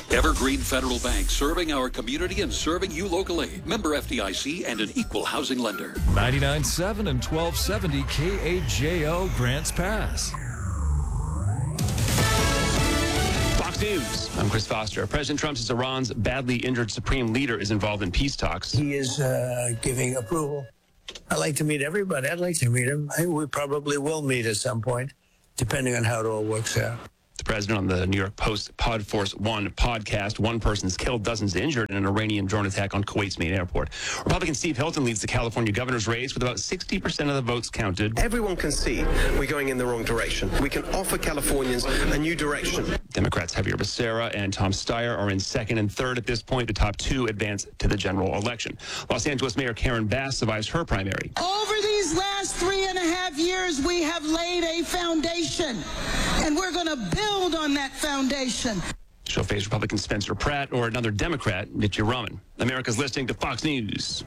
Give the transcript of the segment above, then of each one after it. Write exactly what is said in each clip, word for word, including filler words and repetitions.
Evergreen Federal Bank, serving our community and serving you locally. Member F D I C and an equal housing lender. ninety-nine point seven and twelve seventy K A J O Grants Pass. Fox News. I'm Chris Foster. President Trump says Iran's badly injured supreme leader is involved in peace talks. He is uh, giving approval. I'd like to meet everybody. I'd like to meet him. I think we probably will meet at some point, depending on how it all works out. The president on the New York Post Pod Force One podcast. One person's killed, dozens injured in an Iranian drone attack on Kuwait's main airport. Republican Steve Hilton leads the California governor's race with about sixty percent of the votes counted. Everyone can see we're going in the wrong direction. We can offer Californians a new direction. Democrats Javier Becerra and Tom Steyer are in second and third at this point. The top two advance to the general election. Los Angeles Mayor Karen Bass survives her primary. Over these last three and a half years, we have laid a foundation, and we're going to build on that foundation. She'll face Republican Spencer Pratt or another Democrat, Mitch Roman. America's listening to Fox News.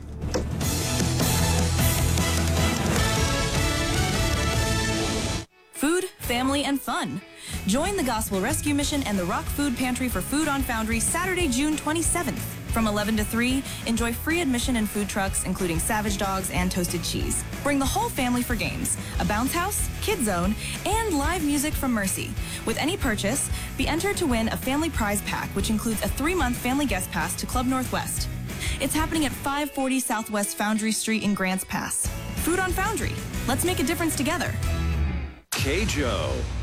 Food, family, and fun. Join the Gospel Rescue Mission and the Rock Food Pantry for Food on Foundry Saturday, June twenty-seventh. From eleven to three, enjoy free admission and food trucks, including Savage Dogs and Toasted Cheese. Bring the whole family for games, a bounce house, kid zone, and live music from Mercy. With any purchase, be entered to win a family prize pack, which includes a three-month family guest pass to Club Northwest. It's happening at five forty Southwest Foundry Street in Grants Pass. Food on Foundry. Let's make a difference together. K J O.